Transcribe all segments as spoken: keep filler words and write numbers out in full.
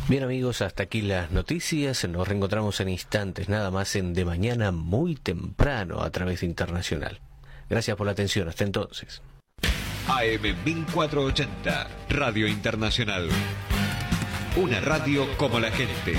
Bien amigos, hasta aquí las noticias. Nos reencontramos en instantes, nada más en De Mañana muy temprano a través de Internacional. Gracias por la atención, hasta entonces. A M mil cuatrocientos ochenta, Radio Internacional. Una radio como la gente.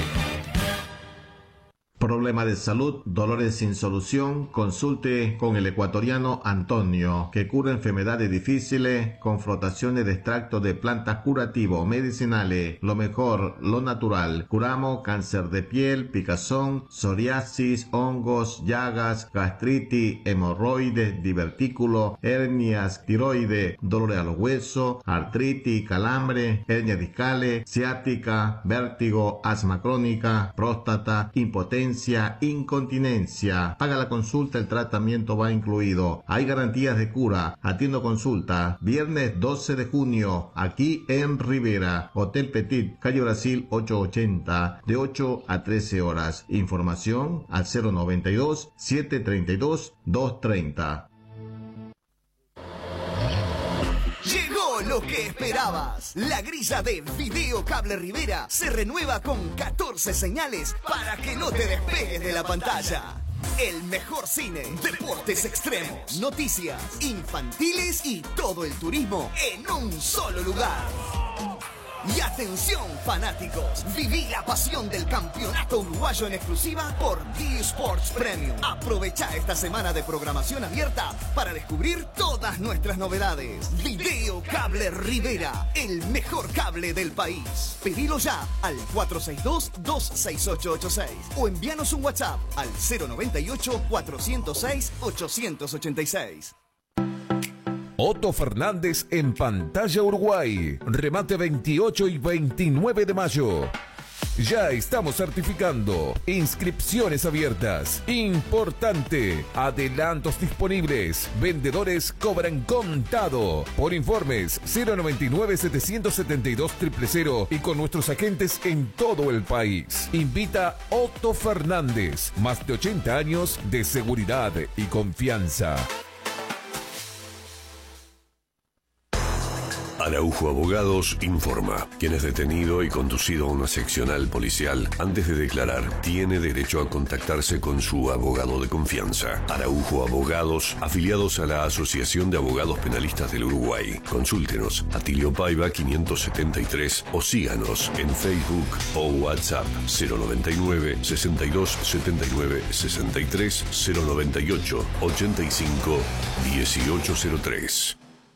Problema de salud, dolores sin solución, consulte con el ecuatoriano Antonio, que cura enfermedades difíciles con frotaciones de extractos de plantas curativos, medicinales, lo mejor, lo natural. Curamos cáncer de piel, picazón, psoriasis, hongos, llagas, gastritis, hemorroides, divertículos, hernias, tiroides, dolores a los huesos, artritis, calambre, hernias discales, ciática, vértigo, asma crónica, próstata, impotencia, incontinencia. Paga la consulta, el tratamiento va incluido. Hay garantías de cura. Atiendo consulta. Viernes doce de junio, aquí en Rivera. Hotel Petit, calle Brasil ochocientos ochenta, de ocho a trece horas. Información al cero noventa y dos, setecientos treinta y dos, doscientos treinta. Llegó lo que esperabas. La grilla de Video Cable Rivera se renueva con catorce señales para que no te despegues de la pantalla. El mejor cine, deportes extremos, noticias, infantiles y todo el turismo en un solo lugar. Y atención fanáticos, viví la pasión del campeonato uruguayo en exclusiva por D Sports Premium. Aprovecha esta semana de programación abierta para descubrir todas nuestras novedades. Video Cable Rivera, el mejor cable del país. Pedilo ya al cuatro seis dos, dos seis ocho ocho seis o envíanos un WhatsApp al cero noventa y ocho, cuatrocientos seis, ochocientos ochenta y seis. Otto Fernández en Pantalla Uruguay. Remate veintiocho y veintinueve de mayo. Ya estamos certificando. Inscripciones abiertas. Importante. Adelantos disponibles. Vendedores cobran contado. Por informes cero noventa y nueve, setecientos setenta y dos, cero cero cero y con nuestros agentes en todo el país. Invita Otto Fernández. Más de ochenta años de seguridad y confianza. Araujo Abogados informa. Quien es detenido y conducido a una seccional policial antes de declarar tiene derecho a contactarse con su abogado de confianza. Araujo Abogados, afiliados a la Asociación de Abogados Penalistas del Uruguay. Consúltenos a Tilio Paiva quinientos setenta y tres o síganos en Facebook o WhatsApp cero noventa y nueve, sesenta y dos, setenta y nueve, sesenta y tres, cero noventa y ocho, ochenta y cinco, dieciocho cero tres.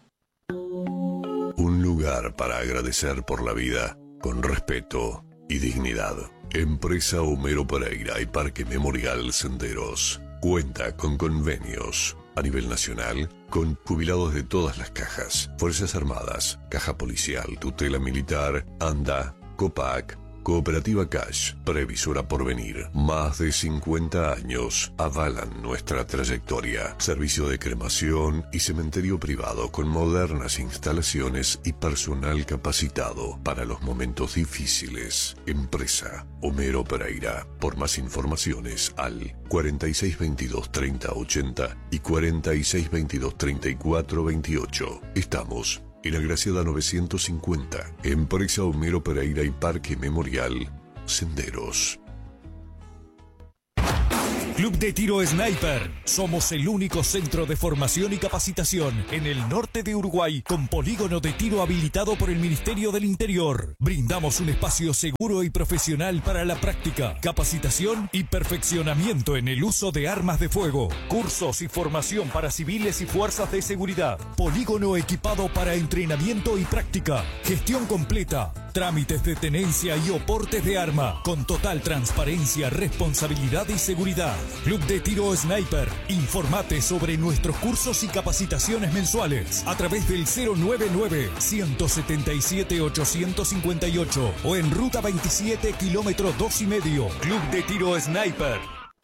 Un lugar para agradecer por la vida con respeto y dignidad. Empresa Homero Pereira y Parque Memorial Senderos. Cuenta con convenios a nivel nacional con jubilados de todas las cajas. Fuerzas Armadas, Caja Policial, Tutela Militar, ANDA, COPAC, Cooperativa Cash, Previsora Porvenir. Más de cincuenta años avalan nuestra trayectoria. Servicio de cremación y cementerio privado con modernas instalaciones y personal capacitado para los momentos difíciles. Empresa Homero Pereira. Por más informaciones al cuarenta y seis veintidós, treinta ochenta y cuarenta y seis veintidós, treinta y cuatro veintiocho. Estamos en Agraciada novecientos cincuenta, Empresa Homero Pereira y Parque Memorial Senderos. Club de Tiro Sniper. Somos el único centro de formación y capacitación en el norte de Uruguay con polígono de tiro habilitado por el Ministerio del Interior. Brindamos un espacio seguro y profesional para la práctica, capacitación y perfeccionamiento en el uso de armas de fuego. Cursos y formación para civiles y fuerzas de seguridad. Polígono equipado para entrenamiento y práctica. Gestión completa. Trámites de tenencia y oportes de arma con total transparencia, responsabilidad y seguridad. Club de Tiro Sniper. Informate sobre nuestros cursos y capacitaciones mensuales a través del cero noventa y nueve, ciento setenta y siete, ochocientos cincuenta y ocho o en Ruta veintisiete, kilómetro dos y medio. Club de Tiro Sniper.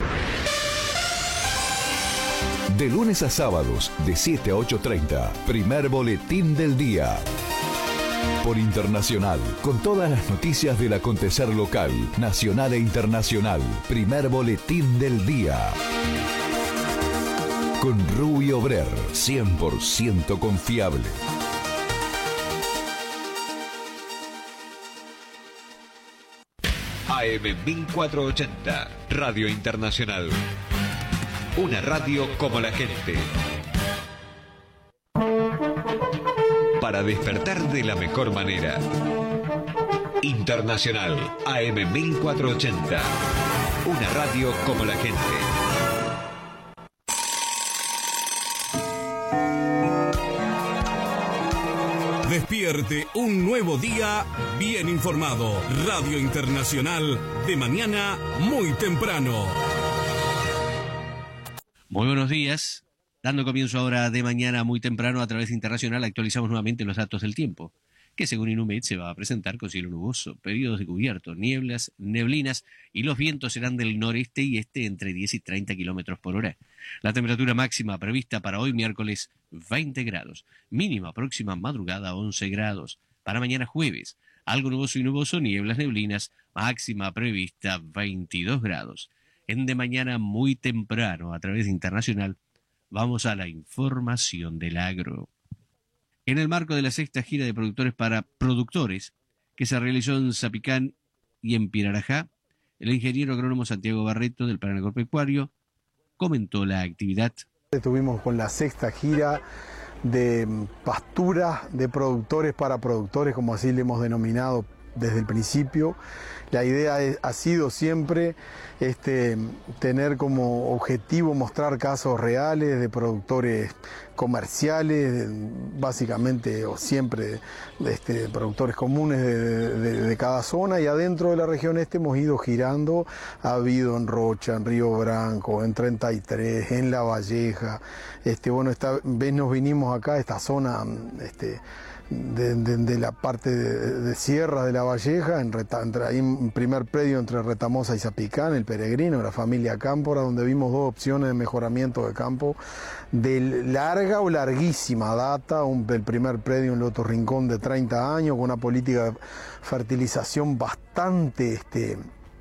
De lunes a sábados, de siete a ocho treinta, primer boletín del día. Por Internacional, con todas las noticias del acontecer local, nacional e internacional. Primer boletín del día. Con Rubio Brer, cien por ciento confiable. A M mil cuatrocientos ochenta, Radio Internacional. Una radio como la gente. Para despertar de la mejor manera. Internacional, A M mil cuatrocientos ochenta. Una radio como la gente. Despierte un nuevo día bien informado. Radio Internacional, de mañana muy temprano. Muy buenos días. Dando comienzo ahora de mañana muy temprano a través de Internacional, actualizamos nuevamente los datos del tiempo, que según Inumet se va a presentar con cielo nuboso, periodos de cubierto, nieblas, neblinas, y los vientos serán del noreste y este entre diez y treinta kilómetros por hora. La temperatura máxima prevista para hoy miércoles veinte grados, mínima próxima madrugada once grados. Para mañana jueves, algo nuboso y nuboso, nieblas, neblinas, máxima prevista veintidós grados. En de mañana muy temprano a través de Internacional, vamos a la información del agro. En el marco de la sexta gira de productores para productores que se realizó en Zapicán y en Pirarajá, el ingeniero agrónomo Santiago Barreto del Plan Agropecuario comentó la actividad. Estuvimos con la sexta gira de pasturas de productores para productores, como así le hemos denominado desde el principio. La idea es, ha sido siempre este, tener como objetivo mostrar casos reales de productores comerciales, básicamente o siempre este, productores comunes de, de, de cada zona, y adentro de la región este hemos ido girando. Ha habido en Rocha, en Río Branco, en treinta y tres, en La Valleja. Este, bueno, esta vez nos vinimos acá a esta zona este, De, de, de la parte de, de Sierra de La Valleja, en Reta, entre, ahí un primer predio entre Retamosa y Zapicán, el Peregrino, la familia Cámpora, donde vimos dos opciones de mejoramiento de campo de larga o larguísima data. Un, el primer predio en Loto Rincón de treinta años, con una política de fertilización bastante, este,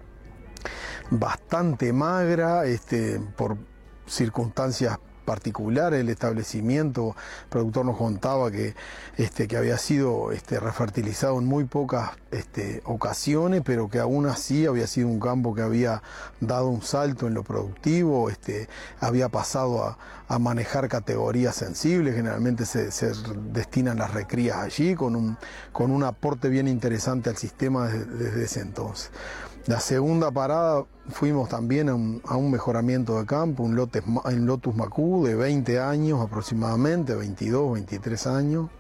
bastante magra, este, por circunstancias particular. El establecimiento, el productor nos contaba que, este, que había sido este, refertilizado en muy pocas este, ocasiones, pero que aún así había sido un campo que había dado un salto en lo productivo, este, había pasado a, a manejar categorías sensibles. Generalmente se, se destinan las recrías allí, con un, con un aporte bien interesante al sistema desde, desde ese entonces. La segunda parada fuimos también a un, a un mejoramiento de campo, un lote, en Lotus Macú de veinte años aproximadamente, veintidós, veintitrés años,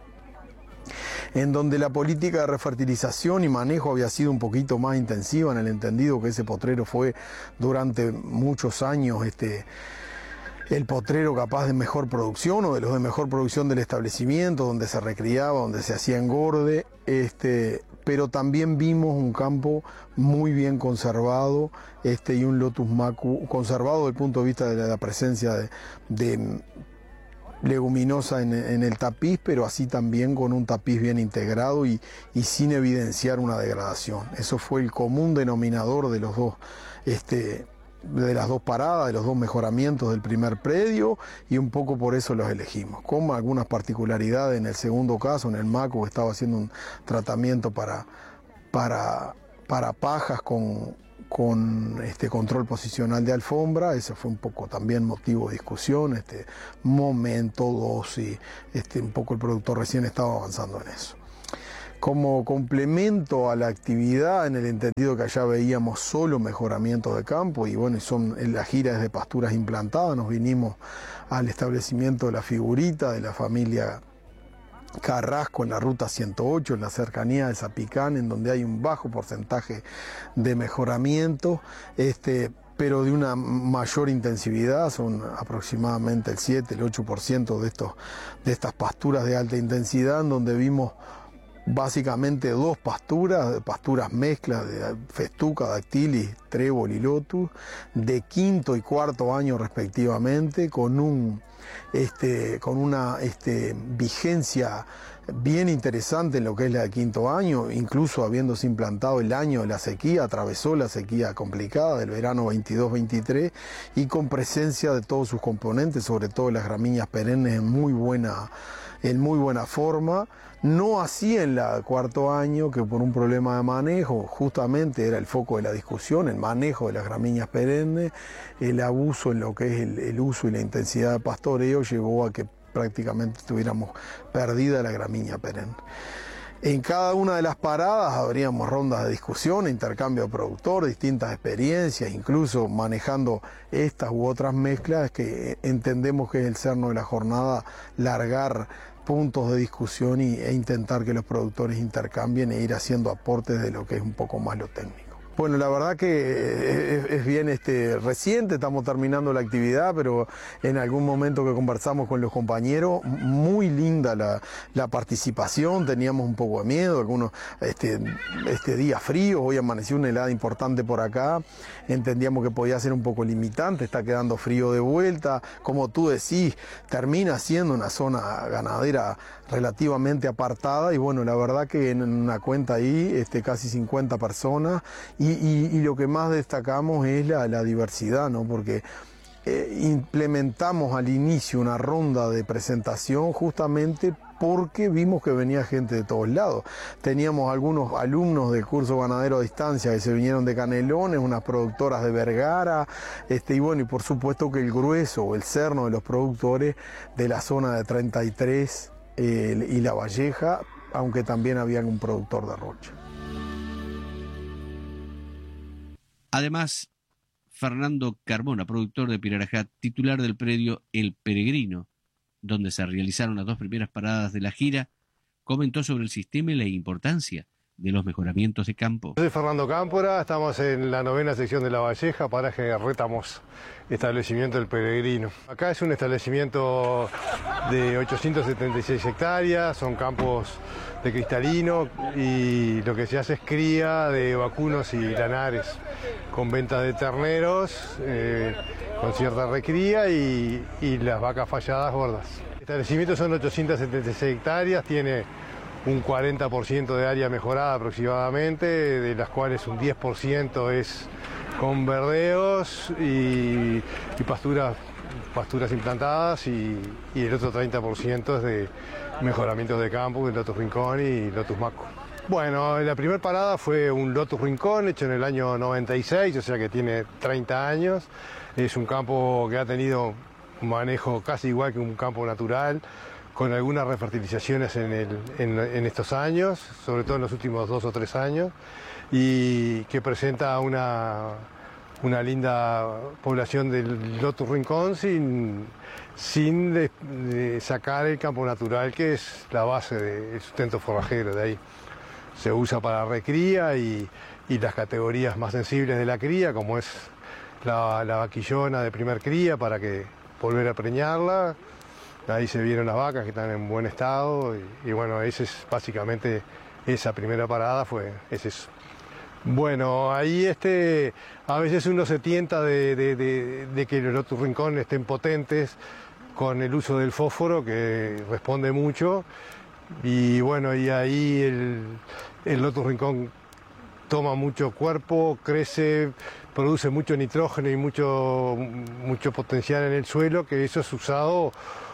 en donde la política de refertilización y manejo había sido un poquito más intensiva, en el entendido que ese potrero fue durante muchos años este, el potrero capaz de mejor producción, o de los de mejor producción del establecimiento, donde se recriaba, donde se hacía engorde, este, pero también vimos un campo muy bien conservado, este, y un Lotus Macú conservado desde el punto de vista de la, de la presencia de, de leguminosa en, en el tapiz, pero así también con un tapiz bien integrado y, y sin evidenciar una degradación. Eso fue el común denominador de los dos, este, de las dos paradas, de los dos mejoramientos del primer predio, y un poco por eso los elegimos, con algunas particularidades. En el segundo caso, en el Macú, que estaba haciendo un tratamiento para, para, para pajas con, con este control posicional de alfombra. Eso fue un poco también motivo de discusión, este momento, dosis, este, un poco el productor recién estaba avanzando en eso. Como complemento a la actividad, en el entendido que allá veíamos solo mejoramiento de campo, y bueno, son las giras de pasturas implantadas, nos vinimos al establecimiento de La Figurita, de la familia Carrasco, en la ruta ciento ocho, en la cercanía de Zapicán, en donde hay un bajo porcentaje de mejoramiento, este, pero de una mayor intensividad. Son aproximadamente el siete, el ocho por ciento de, estos, de estas pasturas de alta intensidad, en donde vimos básicamente dos pasturas, pasturas mezclas de festuca, dactilis, trébol y lotus, de quinto y cuarto año respectivamente, con un este, con una este, vigencia bien interesante en lo que es la de quinto año, incluso habiéndose implantado el año de la sequía, atravesó la sequía complicada del verano veintidós veintitrés, y con presencia de todos sus componentes, sobre todo las gramíneas perennes en muy buena en muy buena forma. No así en el cuarto año, que por un problema de manejo, justamente era el foco de la discusión, el manejo de las gramíneas perennes, el abuso en lo que es el, el uso y la intensidad de pastoreo llevó a que prácticamente tuviéramos perdida la gramínea perenne. En cada una de las paradas habríamos rondas de discusión, intercambio de productor, distintas experiencias, incluso manejando estas u otras mezclas que entendemos que es el cerno de la jornada, largar puntos de discusión y, e intentar que los productores intercambien e ir haciendo aportes de lo que es un poco más lo técnico. Bueno, la verdad que es, es bien este, reciente, estamos terminando la actividad, pero en algún momento que conversamos con los compañeros, muy linda la, la participación, teníamos un poco de miedo, algunos este, este día frío, hoy amaneció una helada importante por acá, entendíamos que podía ser un poco limitante, está quedando frío de vuelta, como tú decís, termina siendo una zona ganadera relativamente apartada y bueno, la verdad que en una cuenta ahí este, casi cincuenta personas y, y, y lo que más destacamos es la, la diversidad, ¿no? Porque eh, implementamos al inicio una ronda de presentación justamente porque vimos que venía gente de todos lados. Teníamos algunos alumnos del curso ganadero a distancia que se vinieron de Canelones, unas productoras de Vergara, este, y bueno, y por supuesto que el grueso o el cerno de los productores de la zona de treinta y tres eh, y La Valleja, aunque también había un productor de Rocha. Además, Fernando Carmona, productor de Pirarajá, titular del predio El Peregrino, donde se realizaron las dos primeras paradas de la gira, comentó sobre el sistema y la importancia de los mejoramientos de campo. Yo soy Fernando Cámpora, estamos en la novena sección de La Valleja, paraje Rétamos, establecimiento del Peregrino. Acá es un establecimiento de ochocientas setenta y seis hectáreas, son campos de cristalino y lo que se hace es cría de vacunos y lanares, con venta de terneros, eh, con cierta recría y, y las vacas falladas gordas. El establecimiento son ochocientas setenta y seis hectáreas, tiene un cuarenta por ciento de área mejorada aproximadamente, de las cuales un diez por ciento es con verdeos y, y pasturas, pasturas implantadas y, y el otro treinta por ciento es de mejoramientos de campo, el Lotus Rincón y Lotus Maco. Bueno, la primera parada fue un Lotus Rincón hecho en el año noventa y seis, o sea que tiene treinta años. Es un campo que ha tenido un manejo casi igual que un campo natural, con algunas refertilizaciones en, el, en, en estos años, sobre todo en los últimos dos o tres años, y que presenta una, una linda población del Lotus Rincón sin, sin de, de sacar el campo natural, que es la base del sustento forrajero de ahí. Se usa para recría y, y las categorías más sensibles de la cría, como es la, la vaquillona de primer cría, para que volver a preñarla. Ahí se vieron las vacas que están en buen estado y, y bueno, ese es básicamente esa primera parada, fue es eso. Bueno, ahí este, a veces uno se tienta de, de, de, de que los Lotus Rincón estén potentes con el uso del fósforo, que responde mucho, y bueno, y ahí el, el Lotus Rincón toma mucho cuerpo, crece, produce mucho nitrógeno y mucho, mucho potencial en el suelo, que eso es usado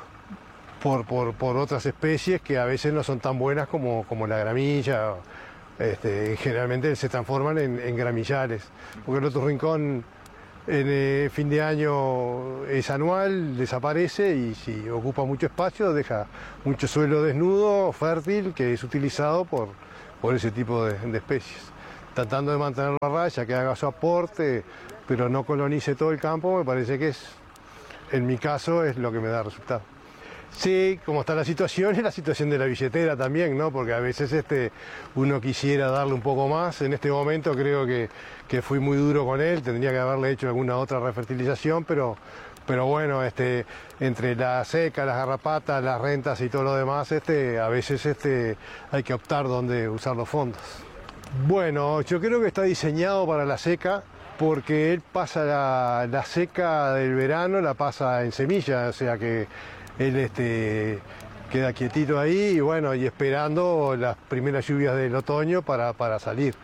Por, por, por otras especies que a veces no son tan buenas como, como la gramilla. Este, generalmente se transforman en, en gramillares, porque el Lotus Rincón en eh, fin de año es anual, desaparece y si ocupa mucho espacio deja mucho suelo desnudo, fértil, que es utilizado por, por ese tipo de, de especies. Tratando de mantenerlo a raya, que haga su aporte, pero no colonice todo el campo, me parece que es, en mi caso, es lo que me da resultado. Sí, como está la situación, es la situación de la billetera también, ¿no? Porque a veces este, uno quisiera darle un poco más. En este momento creo que, que fui muy duro con él, tendría que haberle hecho alguna otra refertilización, pero, pero bueno, este, entre la seca, las garrapatas, las rentas y todo lo demás, este, a veces este, hay que optar dónde usar los fondos. Bueno, yo creo que está diseñado para la seca, porque él pasa la, la seca del verano, la pasa en semilla, o sea que él este, queda quietito ahí y bueno, y esperando las primeras lluvias del otoño para, para salir.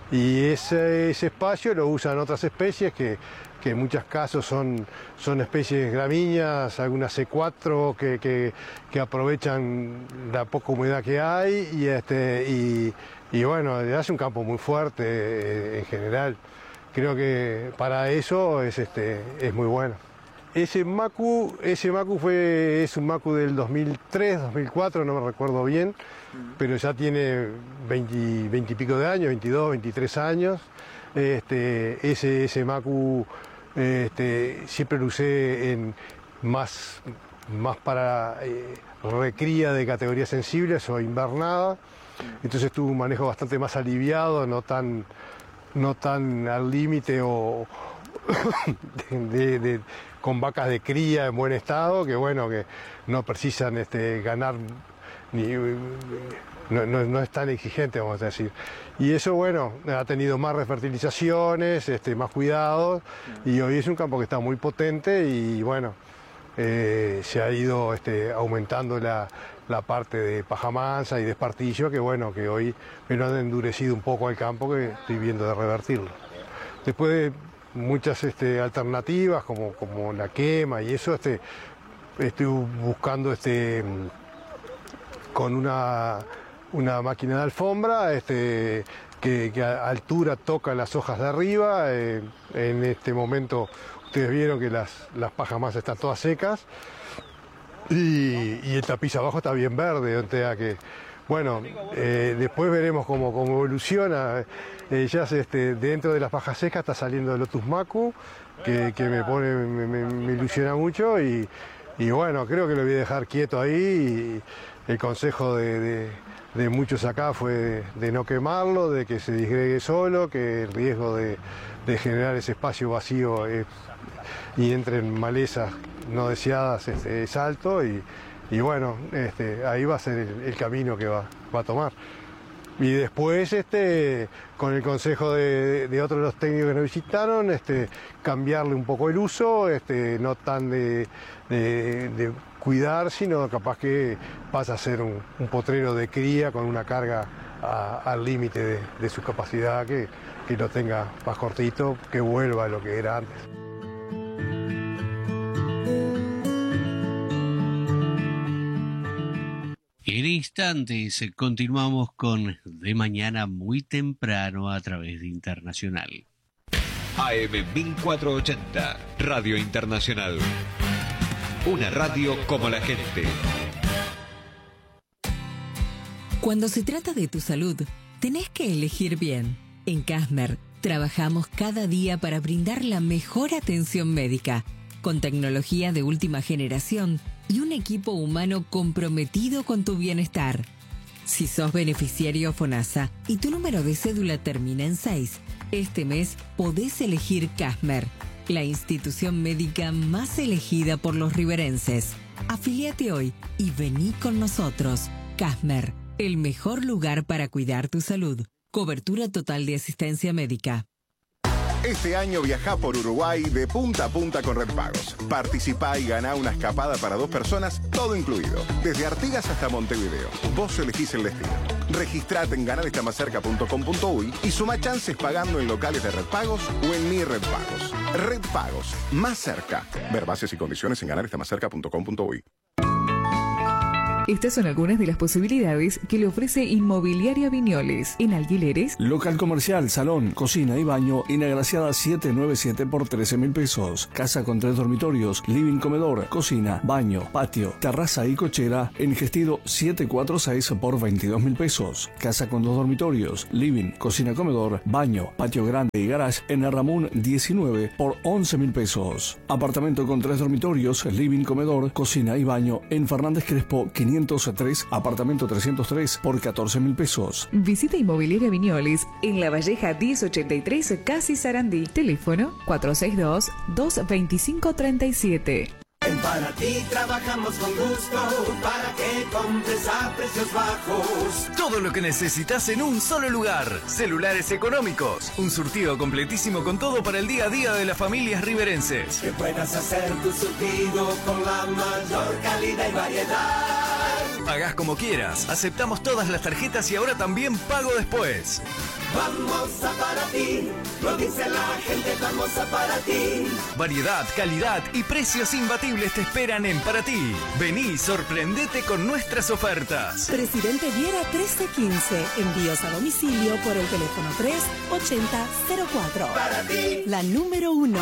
y ese, ese espacio lo usan otras especies que, que en muchos casos son, son especies gramíneas, algunas C cuatro que, que, que aprovechan la poca humedad que hay y, este, y, y bueno, hace un campo muy fuerte eh, en general. Creo que para eso es, este, es muy bueno. Ese macu, ese macu fue, es un macu del dos mil tres, dos mil cuatro, no me recuerdo bien, pero ya tiene veinte, veinte y pico de años, veintidós, veintitrés años. Este, ese, ese macu este, siempre lo usé en más, más para eh, recría de categorías sensibles o invernada, entonces tuvo un manejo bastante más aliviado, no tan, no tan al límite o de, de, de, con vacas de cría en buen estado, que bueno, que no precisan este, ganar, ni, no, no, no es tan exigente, vamos a decir. Y eso, bueno, ha tenido más refertilizaciones, este, más cuidados, y hoy es un campo que está muy potente y bueno, eh, se ha ido este, aumentando la, la parte de paja mansa y de espartillo, que bueno, que hoy me lo han endurecido un poco el campo, que estoy viendo de revertirlo. Después de muchas este, alternativas como, como la quema y eso, este, estoy buscando este, con una, una máquina de alfombra este, que, que a altura toca las hojas de arriba. Eh, en este momento ustedes vieron que las, las pajas más están todas secas y, y el tapiz abajo está bien verde, o sea que bueno, eh, después veremos cómo, cómo evoluciona. Eh, ya este, dentro de las pajas secas está saliendo el Lotus Macu, que, que me pone, me, me, me ilusiona mucho y, y bueno, creo que lo voy a dejar quieto ahí. Y el consejo de, de, de muchos acá fue de, de no quemarlo, de que se disgregue solo, que el riesgo de, de generar ese espacio vacío es, y entren malezas no deseadas este, es alto y, y bueno, este, ahí va a ser el, el camino que va, va a tomar. Y después, este, con el consejo de, de otros de los técnicos que nos visitaron, este, cambiarle un poco el uso, este, no tan de, de, de cuidar, sino capaz que pasa a ser un, un potrero de cría con una carga a, al límite de, de su capacidad, que, que lo tenga más cortito, que vuelva a lo que era antes. En instantes continuamos con De Mañana Muy Temprano a través de Internacional. A M mil cuatrocientos ochenta, Radio Internacional. Una radio como la gente. Cuando se trata de tu salud, tenés que elegir bien. En Casmer trabajamos cada día para brindar la mejor atención médica, con tecnología de última generación y un equipo humano comprometido con tu bienestar. Si sos beneficiario FONASA y tu número de cédula termina en seis, este mes podés elegir Casmer, la institución médica más elegida por los riverenses. Afiliate hoy y vení con nosotros. Casmer, el mejor lugar para cuidar tu salud. Cobertura total de asistencia médica. Este año viajá por Uruguay de punta a punta con Red Pagos. Participá y ganá una escapada para dos personas, todo incluido. Desde Artigas hasta Montevideo. Vos elegís el destino. Registrate en ganar está más cerca punto com punto uy y suma chances pagando en locales de Red Pagos o en Mi Red Pagos. Red Pagos, más cerca. Ver bases y condiciones en ganar está más cerca punto com punto uy. Estas son algunas de las posibilidades que le ofrece Inmobiliaria Viñoles en alquileres. Local comercial, salón, cocina y baño en Agraciada setecientos noventa y siete por trece mil pesos. Casa con tres dormitorios, living, comedor, cocina, baño, patio, terraza y cochera en Gestido setecientos cuarenta y seis por veintidós mil pesos. Casa con dos dormitorios, living, cocina, comedor, baño, patio grande y garage en Arramún diecinueve por once mil pesos. Apartamento con tres dormitorios, living, comedor, cocina y baño en Fernández Crespo quinientos tres, apartamento trescientos tres por catorce mil pesos. Visita Inmobiliaria Viñoles en La Valleja diez ochenta y tres, Casi Sarandí. Teléfono cuatro seis dos, dos dos cinco, tres siete. En Para Ti trabajamos con gusto para que compres a precios bajos. Todo lo que necesitas en un solo lugar. Celulares económicos. Un surtido completísimo con todo para el día a día de las familias riverenses. Que puedas hacer tu surtido con la mayor calidad y variedad. Pagás como quieras, aceptamos todas las tarjetas y ahora también pago después. Vamos a para ti, lo dice la gente, vamos a para ti. Variedad, calidad y precios imbatibles te esperan en Para Ti. Vení y sorprendete con nuestras ofertas. Presidente Viera trece quince. Envíos a domicilio por el teléfono tres ochenta cero cuatro. Para ti. La número uno.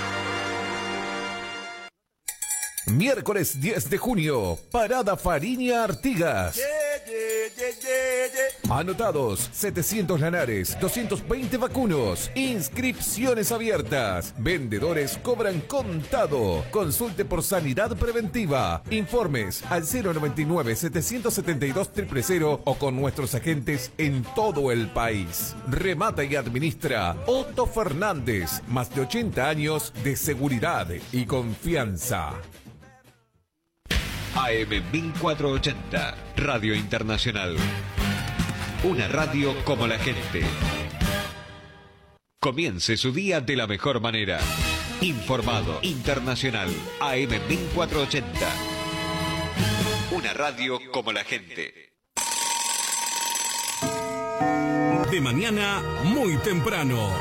Miércoles diez de junio, Parada Fariña Artigas. Yeah, yeah, yeah, yeah, yeah. Anotados, setecientos lanares, doscientos veinte vacunos. Inscripciones abiertas. Vendedores cobran contado. Consulte por sanidad preventiva. Informes al cero noventa y nueve, setecientos setenta y dos, cero cero cero o con nuestros agentes en todo el país. Remata y administra Otto Fernández. Más de ochenta años de seguridad y confianza. A M mil cuatrocientos ochenta, Radio Internacional. Una radio como la gente. Comience su día de la mejor manera. Informado, internacional. A M mil cuatrocientos ochenta. Una radio como la gente. De mañana, muy temprano.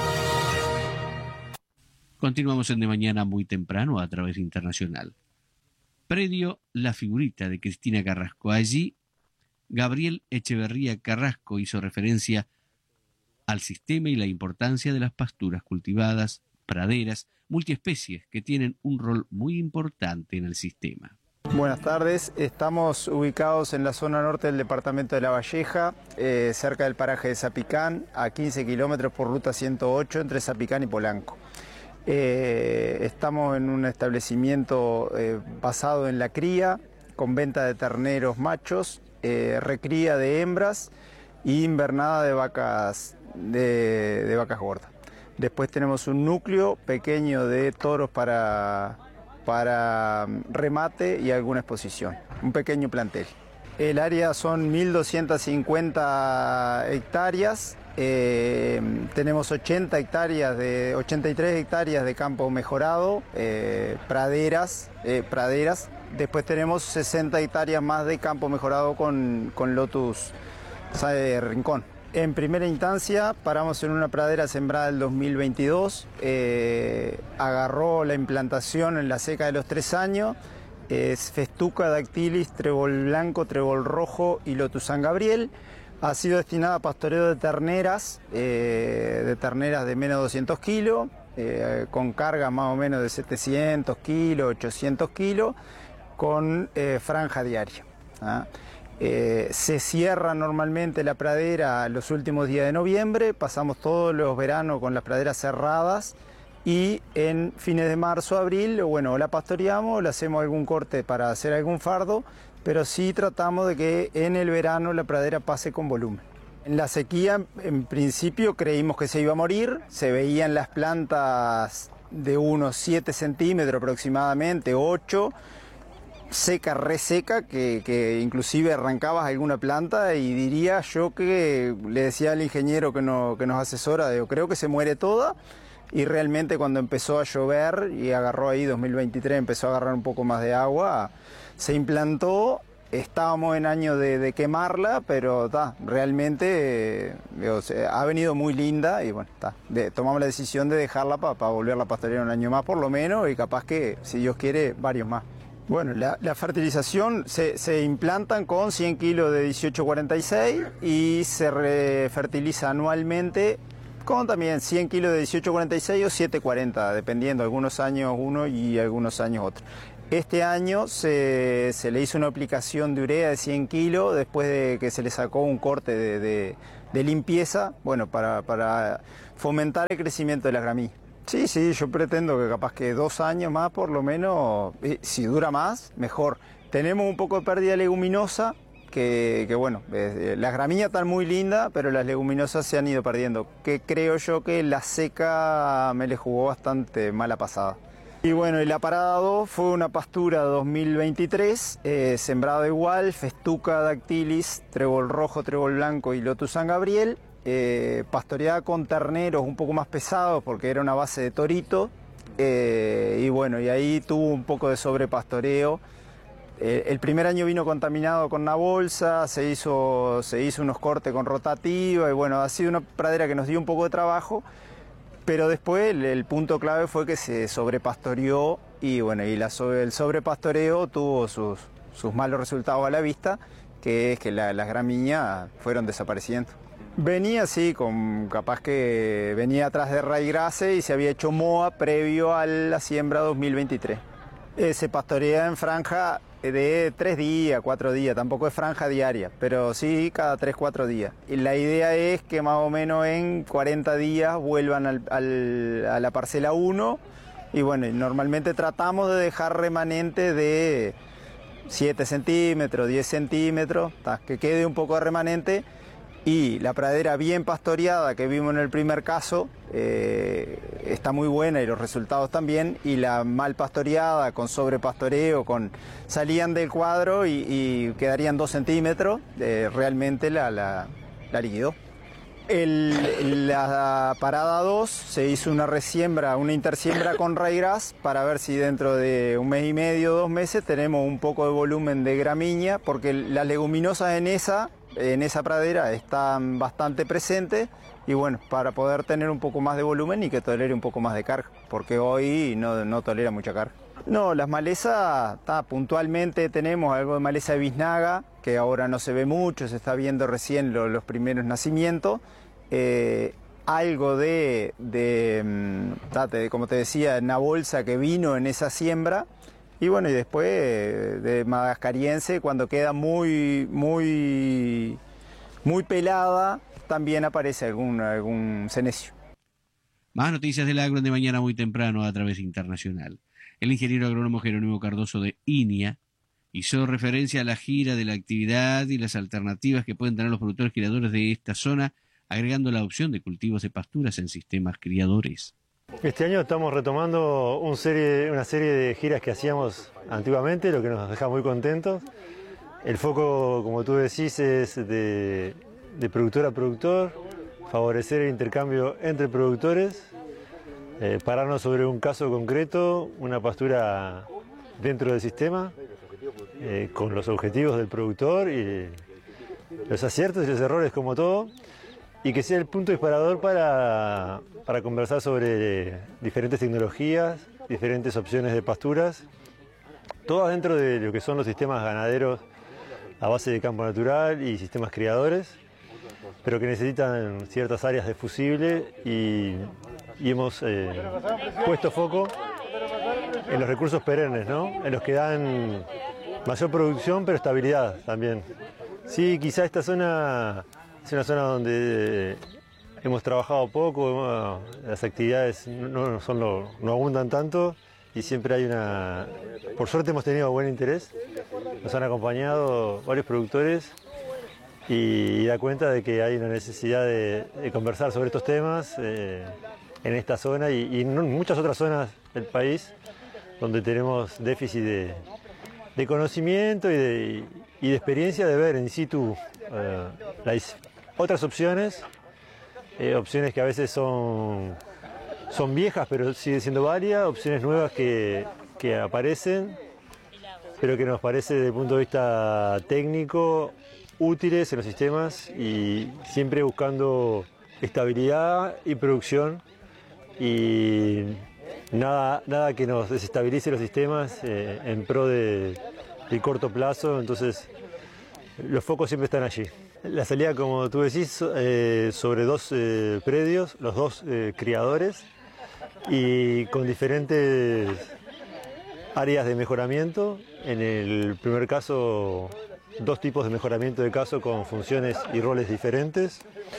Continuamos en De Mañana muy temprano a través internacional. Predio La Figurita de Cristina Carrasco. Allí, Gabriel Echeverría Carrasco hizo referencia al sistema y la importancia de las pasturas cultivadas, praderas, multiespecies que tienen un rol muy importante en el sistema. Buenas tardes, estamos ubicados en la zona norte del departamento de La Valleja, eh, cerca del paraje de Zapicán, a quince kilómetros por ruta ciento ocho entre Zapicán y Polanco. Eh, estamos en un establecimiento eh, basado en la cría, con venta de terneros machos, eh, recría de hembras y invernada de vacas, de, de vacas gordas. Después tenemos un núcleo pequeño de toros para, para remate y alguna exposición, un pequeño plantel. El área son mil doscientas cincuenta hectáreas. Eh, tenemos ochenta hectáreas de, ochenta y tres hectáreas de campo mejorado, eh, praderas, eh, praderas. Después tenemos sesenta hectáreas más de campo mejorado con, con Lotus de Rincón. En primera instancia paramos en una pradera sembrada el dos mil veintidós, eh, agarró la implantación en la seca de los tres años, es Festuca dactylis, trébol blanco, trébol rojo y Lotus San Gabriel. Ha sido destinada a pastoreo de terneras, eh, de terneras de menos de doscientos kilos, eh, con carga más o menos de setecientos kilos, ochocientos kilos, con eh, franja diaria. ¿ah? Eh, se cierra normalmente la pradera los últimos días de noviembre, pasamos todos los veranos con las praderas cerradas y en fines de marzo, abril, bueno, la pastoreamos, le hacemos algún corte para hacer algún fardo, pero sí tratamos de que en el verano la pradera pase con volumen. En la sequía, en principio, creímos que se iba a morir, se veían las plantas de unos siete centímetros aproximadamente, ocho, seca, reseca, que, que inclusive arrancabas alguna planta y diría yo que, le decía al ingeniero que, no, que nos asesora, digo, creo que se muere toda, y realmente cuando empezó a llover y agarró ahí dos mil veintitrés, empezó a agarrar un poco más de agua, se implantó, estábamos en año de, de quemarla, pero ta, realmente eh, digo, se, ha venido muy linda y bueno, ta, de, tomamos la decisión de dejarla para pa volverla a pastorear un año más por lo menos y capaz que, si Dios quiere, varios más. Bueno, la, la fertilización se, se implantan con cien kilos de dieciocho cuarenta y seis y se refertiliza anualmente con también cien kilos de dieciocho cuarenta y seis o siete cuarenta, dependiendo, algunos años uno y algunos años otro. Este año se, se le hizo una aplicación de urea de cien kilos después de que se le sacó un corte de, de, de limpieza, bueno, para, para fomentar el crecimiento de las gramíneas. Sí, sí, yo pretendo que capaz que dos años más por lo menos, si dura más, mejor. Tenemos un poco de pérdida leguminosa, que, que bueno, eh, las gramíneas están muy lindas, pero las leguminosas se han ido perdiendo, que creo yo que la seca me le jugó bastante mala pasada. Y bueno, y la parada dos fue una pastura dos mil veintitrés, eh, sembrado igual, Festuca dactylis, trébol rojo, trébol blanco y Lotus San Gabriel, eh, pastoreada con terneros un poco más pesados porque era una base de torito, eh, y bueno, y ahí tuvo un poco de sobrepastoreo eh, el primer año vino contaminado con una bolsa, se hizo, se hizo unos cortes con rotativa y bueno, ha sido una pradera que nos dio un poco de trabajo, pero después el, el punto clave fue que se sobrepastoreó y bueno, y la, el sobrepastoreo tuvo sus, sus malos resultados a la vista, que es que la, las gramíneas fueron desapareciendo. Venía así, con, capaz que venía atrás de raigrase y se había hecho moa previo a la siembra dos mil veintitrés. Eh, se pastorea en franja de tres días, cuatro días, tampoco es franja diaria, pero sí cada tres, cuatro días. Y la idea es que más o menos en cuarenta días vuelvan al, al, a la parcela uno y bueno, normalmente tratamos de dejar remanente de siete centímetros, diez centímetros, que quede un poco de remanente. Y la pradera bien pastoreada que vimos en el primer caso eh, está muy buena y los resultados también, y la mal pastoreada con sobrepastoreo, con, salían del cuadro y, y quedarían dos centímetros, eh, realmente la, la, la liquidó. El, la parada dos se hizo una resiembra, una intersiembra con raigras para ver si dentro de un mes y medio, dos meses tenemos un poco de volumen de gramínea, porque las leguminosas en esa en esa pradera están bastante presentes y bueno, para poder tener un poco más de volumen y que tolere un poco más de carga, porque hoy no, no tolera mucha carga. No, las malezas, ta, puntualmente tenemos algo de maleza de biznaga, que ahora no se ve mucho, se está viendo recién lo, los primeros nacimientos, eh, algo de, de, de, como te decía, una bolsa que vino en esa siembra. Y bueno, y después de madagascariense, cuando queda muy, muy, muy pelada, también aparece algún, algún senecio. Más noticias del agro de mañana muy temprano a través internacional. El ingeniero agrónomo Jerónimo Cardoso de INIA hizo referencia a la gira de la actividad y las alternativas que pueden tener los productores criadores de esta zona, agregando la opción de cultivos de pasturas en sistemas criadores. Este año estamos retomando un serie, una serie de giras que hacíamos antiguamente, lo que nos deja muy contentos. El foco, como tú decís, es de, de productor a productor, favorecer el intercambio entre productores, eh, pararnos sobre un caso concreto, una pastura dentro del sistema, eh, con los objetivos del productor y los aciertos y los errores como todo, y que sea el punto disparador para, para conversar sobre diferentes tecnologías, diferentes opciones de pasturas, todas dentro de lo que son los sistemas ganaderos a base de campo natural y sistemas criadores, pero que necesitan ciertas áreas de fusible y, y hemos eh, puesto foco en los recursos perennes, ¿no? En los que dan mayor producción pero estabilidad también. Sí, quizá esta zona es una zona donde hemos trabajado poco, las actividades no, son lo, no abundan tanto y siempre hay una... Por suerte hemos tenido buen interés, nos han acompañado varios productores y, y da cuenta de que hay una necesidad de, de conversar sobre estos temas eh, en esta zona y, y en muchas otras zonas del país donde tenemos déficit de, de conocimiento y de, y de experiencia de ver in situ eh, las otras opciones, eh, opciones que a veces son, son viejas pero siguen siendo varias, opciones nuevas que, que aparecen, pero que nos parece desde el punto de vista técnico útiles en los sistemas y siempre buscando estabilidad y producción y nada, nada que nos desestabilice los sistemas eh, en pro de, de corto plazo, entonces los focos siempre están allí. La salida, como tú decís, eh, sobre dos eh, predios, los dos eh, criadores y con diferentes áreas de mejoramiento. En el primer caso, dos tipos de mejoramiento de caso con funciones y roles diferentes.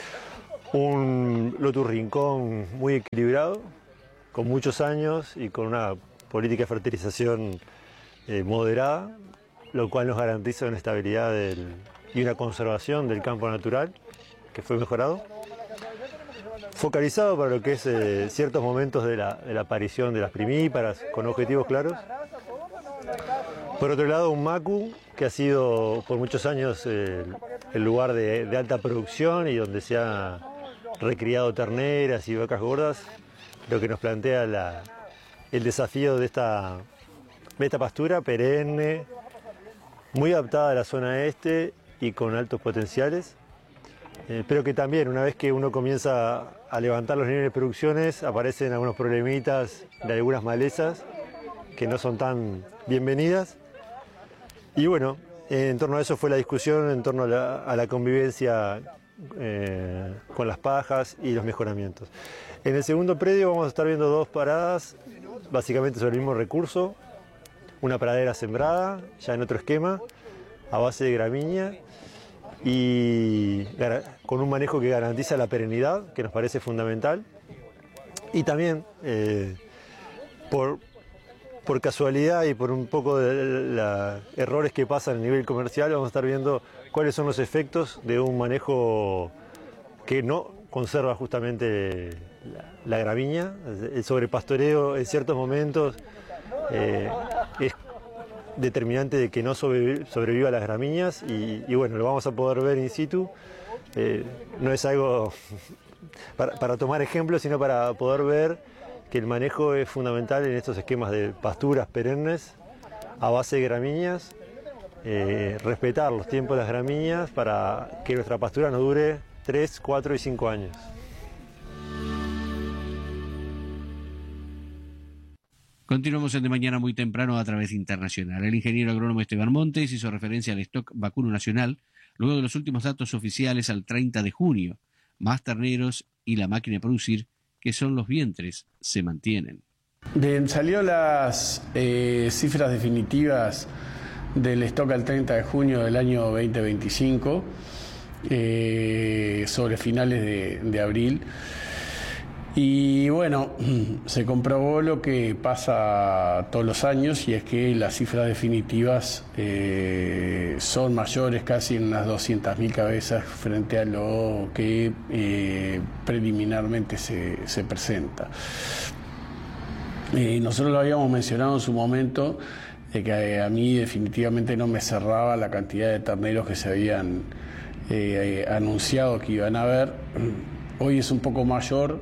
Un Lotus Rincón muy equilibrado, con muchos años y con una política de fertilización eh, moderada, lo cual nos garantiza una estabilidad del, y una conservación del campo natural que fue mejorado. Focalizado para lo que es eh, ciertos momentos de la, de la aparición de las primíparas con objetivos claros. Por otro lado, un Macu que ha sido por muchos años eh, el lugar de, de alta producción y donde se ha recriado terneras y vacas gordas, lo que nos plantea la, el desafío de esta, de esta pastura perenne, muy adaptada a la zona este y con altos potenciales, eh, pero que también una vez que uno comienza a levantar los niveles de producciones aparecen algunos problemitas de algunas malezas que no son tan bienvenidas. Y bueno, en torno a eso fue la discusión, en torno a la, a la convivencia eh, con las pajas y los mejoramientos. En el segundo predio vamos a estar viendo dos paradas, básicamente sobre el mismo recurso. Una pradera sembrada, ya en otro esquema, a base de gramínea y con un manejo que garantiza la perennidad, que nos parece fundamental. Y también, eh, por, por casualidad y por un poco de los errores que pasan a nivel comercial, vamos a estar viendo cuáles son los efectos de un manejo que no conserva justamente la, la gramínea. El sobrepastoreo en ciertos momentos Eh, es determinante de que no sobreviva, sobreviva las gramíneas y, y bueno, lo vamos a poder ver in situ. Eh, no es algo para, para tomar ejemplo, sino para poder ver que el manejo es fundamental en estos esquemas de pasturas perennes a base de gramíneas, eh, respetar los tiempos de las gramíneas para que nuestra pastura nos dure tres, cuatro y cinco años. Continuamos en De Mañana muy temprano a través internacional. El ingeniero agrónomo Esteban Montes hizo referencia al stock vacuno nacional luego de los últimos datos oficiales al treinta de junio. Más terneros y la máquina de producir, que son los vientres, se mantienen. Bien, salió las eh, cifras definitivas del stock al treinta de junio del año veinte veinticinco, eh, sobre finales de, de abril. Y bueno, se comprobó lo que pasa todos los años, y es que las cifras definitivas eh, son mayores, casi en unas doscientas mil cabezas, frente a lo que eh, preliminarmente se, se presenta. Eh, nosotros lo habíamos mencionado en su momento, de que a mí definitivamente no me cerraba la cantidad de terneros que se habían eh, anunciado que iban a haber. Hoy es un poco mayor.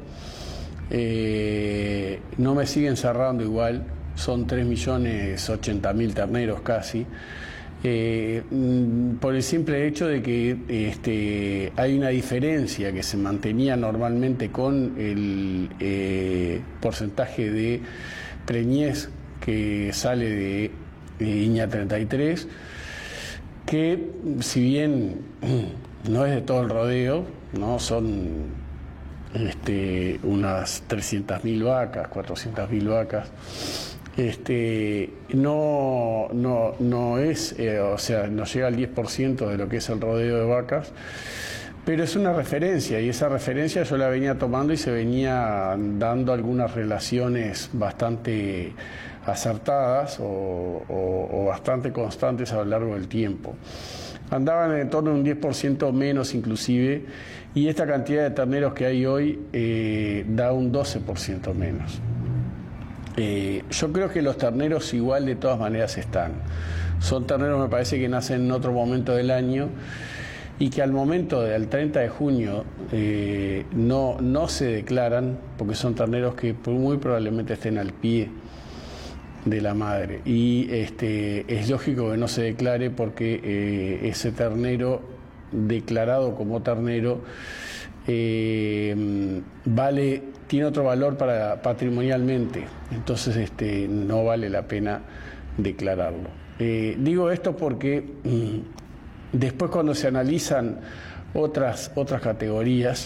Eh, no me siguen cerrando igual, son tres millones ochenta mil terneros casi, eh, por el simple hecho de que este, hay una diferencia que se mantenía normalmente con el eh, porcentaje de preñez que sale de, de Iña treinta y tres, que si bien no es de todo el rodeo, no son Este, unas trescientas mil vacas, cuatrocientas mil vacas, este, no, no, no es, eh, o sea, no llega al diez por ciento de lo que es el rodeo de vacas, pero es una referencia, y esa referencia yo la venía tomando y se venía dando algunas relaciones bastante acertadas o, o, o bastante constantes a lo largo del tiempo. Andaban en torno a un diez por ciento menos inclusive, y esta cantidad de terneros que hay hoy eh, da un doce por ciento menos. Eh, yo creo que los terneros igual de todas maneras están. Son terneros, me parece, que nacen en otro momento del año y que al momento del treinta de junio eh, no, no se declaran, porque son terneros que muy probablemente estén al pie de la madre, y este, es lógico que no se declare porque eh, ese ternero declarado como ternero eh, vale, tiene otro valor para patrimonialmente, entonces este, no vale la pena declararlo. Eh, digo esto porque mm, después, cuando se analizan otras, otras categorías,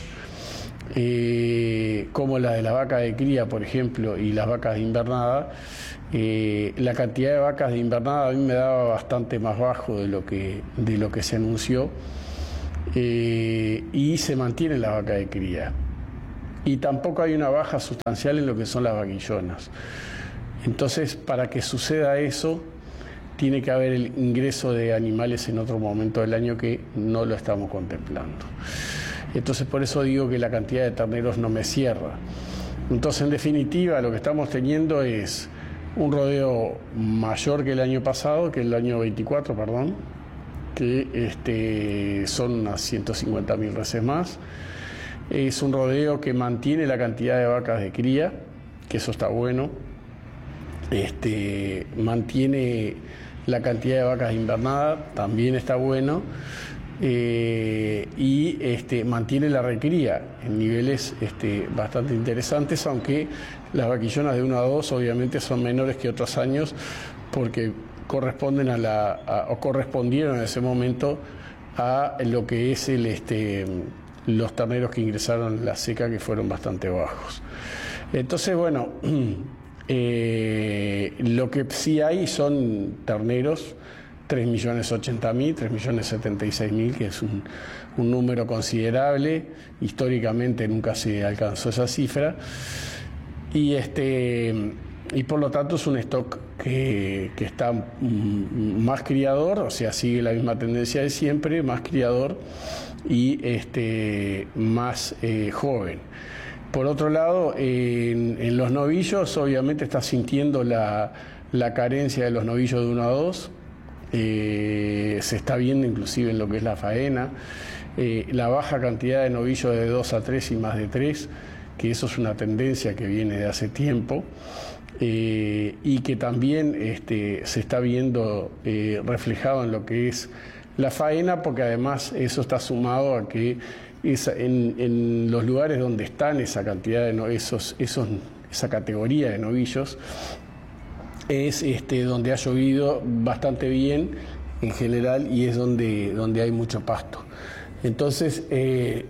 eh, como la de la vaca de cría, por ejemplo, y las vacas de invernada, Eh, la cantidad de vacas de invernada a mí me daba bastante más bajo de lo que, de lo que se anunció, eh, y se mantiene la vaca de cría. Y tampoco hay una baja sustancial en lo que son las vaquillonas. Entonces, para que suceda eso, tiene que haber el ingreso de animales en otro momento del año que no lo estamos contemplando. Entonces, por eso digo que la cantidad de terneros no me cierra. Entonces, en definitiva, lo que estamos teniendo es un rodeo mayor que el año pasado, que el año veinticuatro, perdón, que este, son unas ciento cincuenta mil reses más. Es un rodeo que mantiene la cantidad de vacas de cría, que eso está bueno. Este, mantiene La cantidad de vacas de invernada también está bueno. Eh, y este, mantiene la recría en niveles este, bastante interesantes, aunque las vaquillonas de uno a dos obviamente son menores que otros años porque corresponden a la a, o correspondieron en ese momento a lo que es el este los terneros que ingresaron en la seca, que fueron bastante bajos. Entonces, bueno, eh, lo que sí hay son terneros, tres millones ochenta mil, tres millones setenta y seis mil, que es un, un número considerable. Históricamente nunca se alcanzó esa cifra. Y, este, y por lo tanto es un stock que, que está más criador, o sea, sigue la misma tendencia de siempre, más criador y este, más eh, joven. Por otro lado, en, en los novillos obviamente está sintiendo la, la carencia de los novillos de uno a dos. Eh, se está viendo inclusive en lo que es la faena, eh, la baja cantidad de novillos de dos a tres y más de tres, que eso es una tendencia que viene de hace tiempo, eh, y que también este, se está viendo eh, reflejado en lo que es la faena, porque además eso está sumado a que esa, en, en los lugares donde están esa cantidad de no, esos, esos, esa categoría de novillos, es este, donde ha llovido bastante bien en general y es donde, donde hay mucho pasto. Entonces, eh,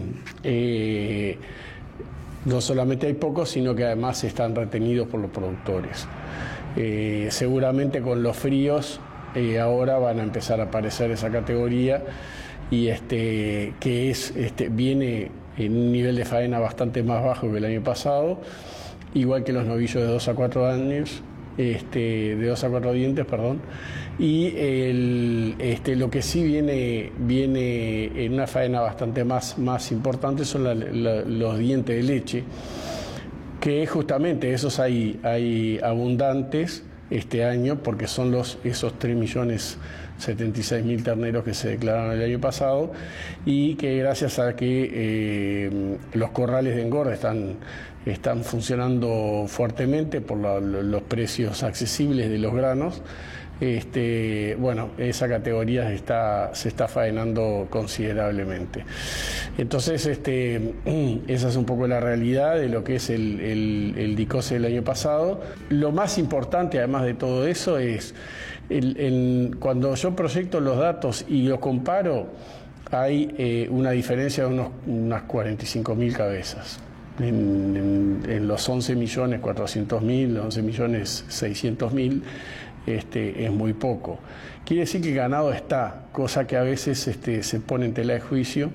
eh, no solamente hay pocos, sino que además están retenidos por los productores. Eh, seguramente con los fríos eh, ahora van a empezar a aparecer esa categoría y este, que es, este, viene en un nivel de faena bastante más bajo que el año pasado, igual que los novillos de dos a cuatro años. Este, de dos a cuatro dientes, perdón, y el, este, lo que sí viene, viene en una faena bastante más, más importante son la, la, los dientes de leche, que justamente esos hay, hay abundantes este año, porque son los, esos tres millones setenta y seis mil terneros que se declararon el año pasado, y que gracias a que eh, los corrales de engorda están están funcionando fuertemente por la, los precios accesibles de los granos. Este, bueno, esa categoría está, se está faenando considerablemente. Entonces, este, esa es un poco la realidad de lo que es el, el, el DICOSE del año pasado. Lo más importante, además de todo eso, es el, el, cuando yo proyecto los datos y los comparo, hay eh, una diferencia de unos, unas cuarenta y cinco mil cabezas. En, en, en los once millones cuatrocientos mil, once millones seiscientos mil, este, es muy poco. Quiere decir que el ganado está, cosa que a veces este, se pone en tela de juicio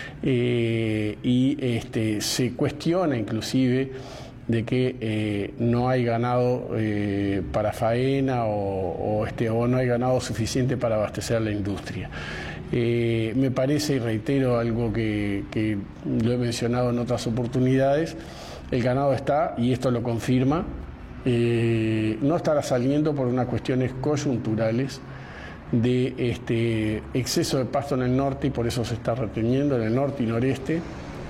eh, y este, se cuestiona inclusive de que eh, no hay ganado eh, para faena o, o, este, o no hay ganado suficiente para abastecer a la industria. Eh, me parece, y reitero algo que, que lo he mencionado en otras oportunidades, el ganado está, y esto lo confirma, eh, no estará saliendo por unas cuestiones coyunturales de este exceso de pasto en el norte, y por eso se está reteniendo en el norte y noreste,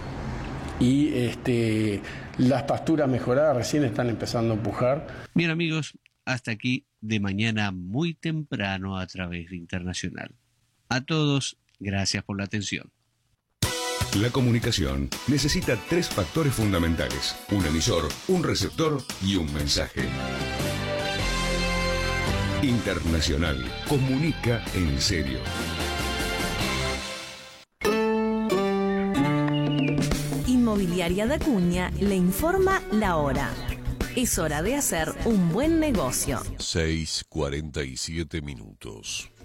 y este, las pasturas mejoradas recién están empezando a empujar. Bien, amigos, hasta aquí De Mañana Muy Temprano a través de Internacional. A todos, gracias por la atención. La comunicación necesita tres factores fundamentales: un emisor, un receptor y un mensaje. Internacional comunica en serio. Inmobiliaria de Acuña le informa la hora. Es hora de hacer un buen negocio. seis cuarenta y siete minutos.